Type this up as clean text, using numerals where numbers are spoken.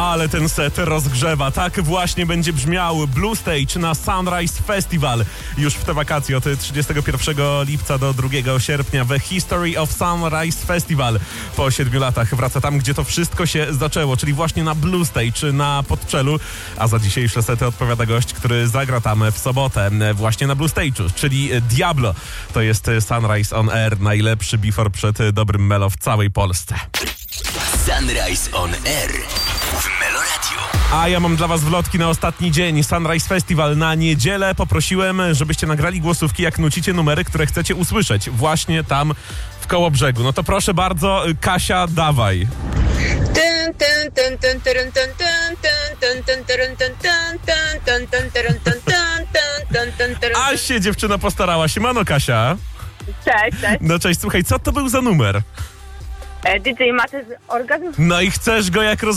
Ale ten set rozgrzewa. Tak właśnie będzie brzmiał Blue Stage na Sunrise Festival. Już w te wakacje od 31 lipca do 2 sierpnia The History of Sunrise Festival. Po 7 latach wraca tam, gdzie to wszystko się zaczęło, czyli właśnie na Blue Stage, na Podczelu. A za dzisiejsze sety odpowiada gość, który zagra tam w sobotę właśnie na Blue Stage'u, czyli Diablo. To jest Sunrise on Air, najlepszy before przed dobrym melo w całej Polsce. Sunrise on Air w Melo Radio. A ja mam dla was wlotki na ostatni dzień. Sunrise Festival na niedzielę. Poprosiłem, żebyście nagrali głosówki, jak nucicie numery, które chcecie usłyszeć właśnie tam w Kołobrzegu. No to proszę bardzo, Kasia, dawaj. A się dziewczyna postarała. Siemano, Kasia. Cześć. No cześć, słuchaj, co to był za numer? DJ Matys Orgazm. No i chcesz go jak